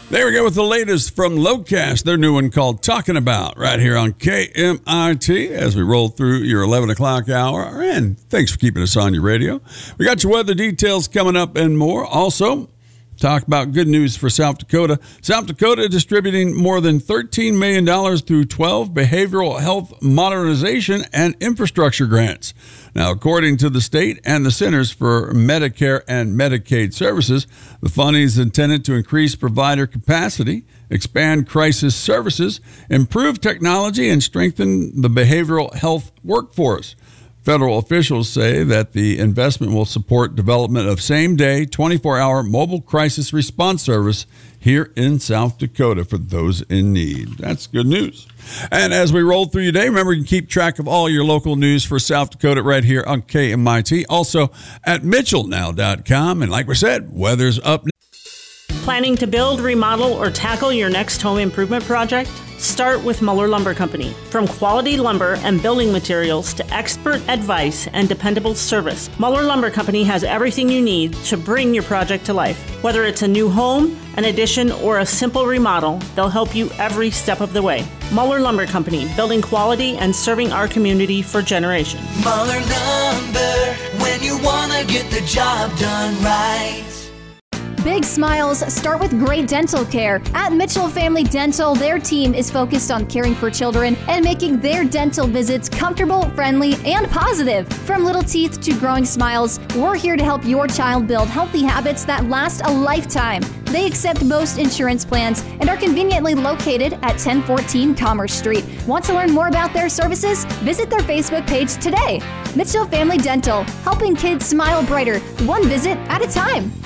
There we go with the latest from Locast, their new one called Talking About, right here on KMIT as we roll through your 11 o'clock hour. And thanks for keeping us on your radio. We got your weather details coming up and more. Also, talk about good news for South Dakota. South Dakota distributing more than $13 million through 12 behavioral health modernization and infrastructure grants. Now, according to the state and the Centers for Medicare and Medicaid Services, the funding is intended to increase provider capacity, expand crisis services, improve technology, and strengthen the behavioral health workforce. Federal officials say that the investment will support development of same-day, 24-hour mobile crisis response service here in South Dakota for those in need. That's good news. And as we roll through your day, remember you can keep track of all your local news for South Dakota right here on KMIT. Also at mitchellnow.com. And like we said, weather's up. Planning to build, remodel, or tackle your next home improvement project? Start with Muller Lumber Company. From quality lumber and building materials to expert advice and dependable service, Muller Lumber Company has everything you need to bring your project to life. Whether it's a new home, an addition, or a simple remodel, they'll help you every step of the way. Muller Lumber Company, building quality and serving our community for generations. Muller Lumber, when you want to get the job done right. Big smiles start with great dental care. At Mitchell Family Dental, their team is focused on caring for children and making their dental visits comfortable, friendly, and positive. From little teeth to growing smiles, we're here to help your child build healthy habits that last a lifetime. They accept most insurance plans and are conveniently located at 1014 Commerce Street. Want to learn more about their services? Visit their Facebook page today. Mitchell Family Dental, helping kids smile brighter, one visit at a time.